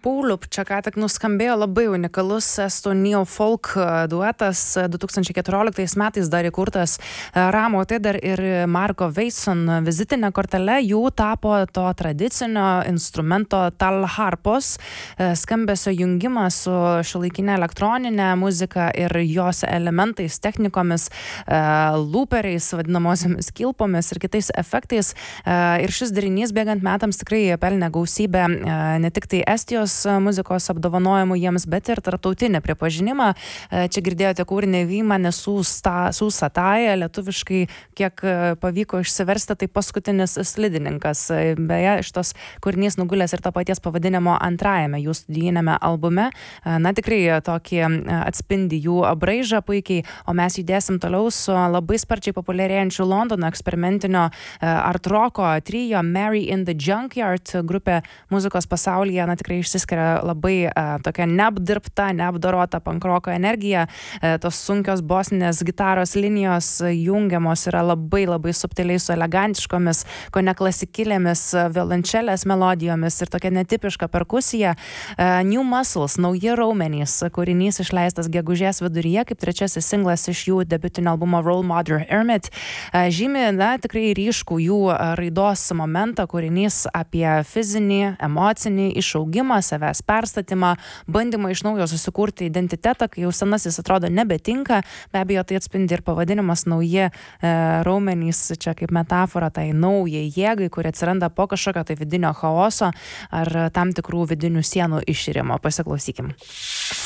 Pauliup, čia ką tik nuskambėjo labai unikalus estų neo-folk duetas, 2014 metais dar įkurtas Ramo Teder ir Marko Veison vizitinė kortelė, jų tapo to tradicinio instrumento talharpos skambesio jungimas su šiuolaikinė elektroninė muzika ir jos elementais, technikomis, looperiais, vadinamosiamis kilpomis ir kitais efektais. Ir šis derinys bėgant metams tikrai pelnė gausybę ne tik tai Estijos muzikos apdovanojimų jiems, bet ir tarptautinį pripažinimą. Čia girdėjote kūrinį Vymane Susatai, lietuviškai kiek pavyko išsiversti, tai paskutinis slidininkas. Beje, šitos kūrinys nugulės ir to paties pavadinimo antrajame jų studijinėme albume. Na, tikrai tokį atspindi jų braižą puikiai, o mes judėsim toliau su labai sparčiai populiarėjančiu Londono eksperimentinio art roko trio Mary in the Junkyard. Grupė muzikos pasaulyje, na, tikrai išsiskiria labai tokia neapdirbta, neapdorota pankroko energija. Tos sunkios bosinės gitaros linijos jungiamos yra labai labai subtiliai su elegantiškomis, kone klasikilėmis violončelės melodijomis ir tokia netipiška perkusija. New Muscles, nauji raumenys, kūrinys išleistas gegužės viduryje, kaip trečiasis singlas iš jų debiutinio albumo Role Model Hermit. Žymi, na, tikrai ryškų jų raidos momentą, kūrinys apie fizinį, emocinį išaugimą, savęs perstatymą, bandymą iš naujo susikurti identitetą, kai jau senasis atrodo nebetinka. Be abejo, tai atspindi ir pavadinimas nauji raumenys, čia kaip metafora tai naujai jėgai, kuri atsiranda po kažkokio tai vidinio chaoso ar tam tikrų vidinių sienų iširimo. Pasiklausykim.